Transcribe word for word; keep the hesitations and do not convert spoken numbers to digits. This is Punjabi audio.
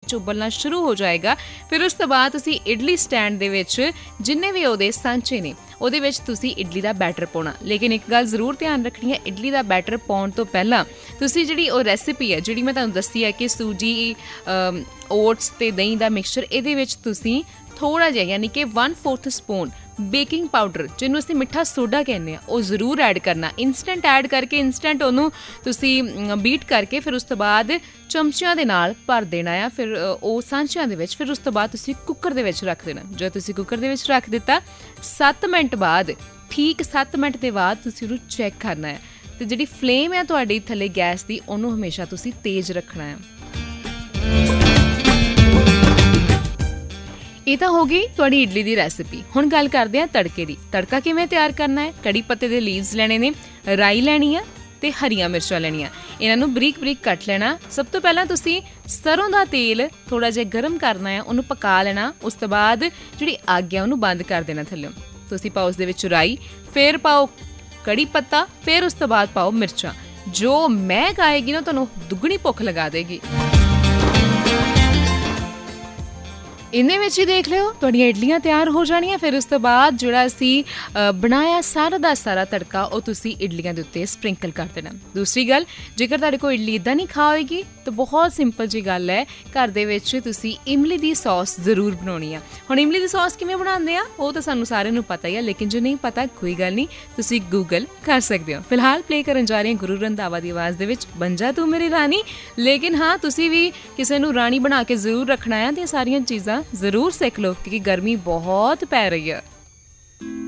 ਵਿੱਚ ਉਬਲਣਾ ਸ਼ੁਰੂ ਹੋ ਜਾਏਗਾ। ਫਿਰ ਉਸ ਤੋਂ ਬਾਅਦ ਤੁਸੀਂ ਇਡਲੀ ਸਟੈਂਡ ਦੇ ਵਿੱਚ ਜਿੰਨੇ ਵੀ ਉਹਦੇ ਸਾਂਚੇ ਨੇ ਉਹਦੇ ਵਿੱਚ ਤੁਸੀਂ ਇਡਲੀ ਦਾ ਬੈਟਰ ਪਾਉਣਾ। ਲੇਕਿਨ ਇੱਕ ਗੱਲ ਜ਼ਰੂਰ ਧਿਆਨ ਰੱਖਣੀ ਹੈ, ਇਡਲੀ ਦਾ ਬੈਟਰ ਪਾਉਣ ਤੋਂ ਪਹਿਲਾਂ ਤੁਸੀਂ ਜਿਹੜੀ ਉਹ ਰੈਸਿਪੀ ਹੈ ਜਿਹੜੀ ਮੈਂ ਤੁਹਾਨੂੰ ਦੱਸੀ ਹੈ ਕਿ ਸੂਜੀ, ਓਟਸ ਅਤੇ ਦਹੀਂ ਦਾ ਮਿਕਸਚਰ, ਇਹਦੇ ਵਿੱਚ ਤੁਸੀਂ ਥੋੜ੍ਹਾ ਜਿਹਾ ਯਾਨੀ ਕਿ one fourth spoon baking powder, ਜਿਹਨੂੰ ਅਸੀਂ ਮਿੱਠਾ ਸੋਡਾ ਕਹਿੰਦੇ ਹਾਂ, ਉਹ ਜ਼ਰੂਰ ਐਡ ਕਰਨਾ। ਇੰਸਟੈਂਟ ਐਡ ਕਰਕੇ ਇੰਸਟੈਂਟ ਉਹਨੂੰ ਤੁਸੀਂ ਬੀਟ ਕਰਕੇ ਫਿਰ ਉਸ ਤੋਂ ਬਾਅਦ ਚਮਚਿਆਂ ਦੇ ਨਾਲ ਭਰ ਦੇਣਾ ਆ, ਫਿਰ ਉਹ ਸਾਂਚਿਆਂ ਦੇ ਵਿੱਚ। ਫਿਰ ਉਸ ਤੋਂ ਬਾਅਦ ਤੁਸੀਂ ਕੁੱਕਰ ਦੇ ਵਿੱਚ ਰੱਖ ਦੇਣਾ। ਜਦੋਂ ਤੁਸੀਂ ਕੁੱਕਰ ਦੇ ਵਿੱਚ ਰੱਖ ਦਿੱਤਾ, ਸੱਤ ਮਿੰਟ ਬਾਅਦ, ਠੀਕ ਸੱਤ ਮਿੰਟ ਦੇ ਬਾਅਦ ਤੁਸੀਂ ਉਹਨੂੰ ਚੈੱਕ ਕਰਨਾ ਹੈ ਅਤੇ ਜਿਹੜੀ ਫਲੇਮ ਹੈ ਤੁਹਾਡੀ ਥੱਲੇ ਗੈਸ ਦੀ, ਉਹਨੂੰ ਹਮੇਸ਼ਾ ਤੁਸੀਂ ਤੇਜ਼ ਰੱਖਣਾ ਹੈ। ਇਹ ਤਾਂ ਹੋ ਗਈ ਤੁਹਾਡੀ ਇਡਲੀ ਦੀ ਰੈਸਿਪੀ। ਹੁਣ ਗੱਲ ਕਰਦੇ ਹਾਂ ਤੜਕੇ ਦੀ। ਤੜਕਾ ਕਿਵੇਂ ਤਿਆਰ ਕਰਨਾ ਹੈ? ਕੜੀ ਪੱਤੇ ਦੇ ਲੀਵਸ ਲੈਣੇ ਨੇ, ਰਾਈ ਲੈਣੀ ਆ ਅਤੇ ਹਰੀਆਂ ਮਿਰਚਾਂ ਲੈਣੀਆਂ। ਇਹਨਾਂ ਨੂੰ ਬਰੀਕ ਬਰੀਕ ਕੱਟ ਲੈਣਾ। ਸਭ ਤੋਂ ਪਹਿਲਾਂ ਤੁਸੀਂ ਸਰੋਂ ਦਾ ਤੇਲ ਥੋੜ੍ਹਾ ਜਿਹਾ ਗਰਮ ਕਰਨਾ ਹੈ, ਉਹਨੂੰ ਪਕਾ ਲੈਣਾ। ਉਸ ਤੋਂ ਬਾਅਦ ਜਿਹੜੀ ਅੱਗ ਹੈ ਉਹਨੂੰ ਬੰਦ ਕਰ ਦੇਣਾ ਥੱਲਿਓਂ। ਤੁਸੀਂ ਪਾਓ ਉਸ ਦੇ ਵਿੱਚ ਰਾਈ, ਫਿਰ ਪਾਓ ਕੜੀ ਪੱਤਾ, ਫਿਰ ਉਸ ਤੋਂ ਬਾਅਦ ਪਾਓ ਮਿਰਚਾਂ। ਜੋ ਮਹਿਕ ਆਏਗੀ ਨਾ, ਤੁਹਾਨੂੰ ਦੁੱਗਣੀ ਭੁੱਖ ਲਗਾ ਦੇਗੀ। ਇਹਦੇ ਵਿੱਚ ਹੀ ਦੇਖ ਲਿਓ ਤੁਹਾਡੀਆਂ ਇਡਲੀਆਂ ਤਿਆਰ ਹੋ ਜਾਣੀਆਂ। ਫਿਰ ਉਸ ਤੋਂ ਬਾਅਦ ਜਿਹੜਾ ਅਸੀਂ ਬਣਾਇਆ ਸਾਰਾ ਦਾ ਸਾਰਾ ਤੜਕਾ, ਉਹ ਤੁਸੀਂ ਇਡਲੀਆਂ ਦੇ ਉੱਤੇ ਸਪ੍ਰਿੰਕਲ ਕਰ ਦੇਣਾ। ਦੂਸਰੀ ਗੱਲ, ਜੇਕਰ ਤੁਹਾਡੇ ਕੋਲ ਇਡਲੀ ਇੱਦਾਂ ਨਹੀਂ ਖਾ ਹੋਏਗੀ ਤਾਂ ਬਹੁਤ ਸਿੰਪਲ ਜਿਹੀ ਗੱਲ ਹੈ, ਘਰ ਦੇ ਵਿੱਚ ਤੁਸੀਂ ਇਮਲੀ ਦੀ ਸੌਸ ਜ਼ਰੂਰ ਬਣਾਉਣੀ ਆ। ਹੁਣ ਇਮਲੀ ਦੀ ਸੌਸ ਕਿਵੇਂ ਬਣਾਉਂਦੇ ਆ ਉਹ ਤਾਂ ਸਾਨੂੰ ਸਾਰਿਆਂ ਨੂੰ ਪਤਾ ਹੀ ਆ, ਲੇਕਿਨ ਜੋ ਨਹੀਂ ਪਤਾ ਕੋਈ ਗੱਲ ਨਹੀਂ, ਤੁਸੀਂ ਗੂਗਲ ਕਰ ਸਕਦੇ ਹੋ। ਫਿਲਹਾਲ ਪਲੇ ਕਰਨ ਜਾ ਰਹੇ ਹਾਂ ਗੁਰੂ ਰੰਧਾਵਾ ਦੀ ਆਵਾਜ਼ ਦੇ ਵਿੱਚ ਬਣ ਜਾ ਤੂੰ ਮੇਰੀ ਰਾਣੀ। ਲੇਕਿਨ ਹਾਂ, ਤੁਸੀਂ ਵੀ ਕਿਸੇ ਨੂੰ ਰਾਣੀ ਬਣਾ ਕੇ ਜ਼ਰੂਰ ਰੱਖਣਾ ਹੈ ਅਤੇ ਇਹ ਸਾਰੀਆਂ ਚੀਜ਼ਾਂ ਜ਼ਰੂਰ ਸਿੱਖ ਲਓ, ਕਿਉਂਕਿ ਗਰਮੀ ਬਹੁਤ ਪੈ ਰਹੀ ਹੈ।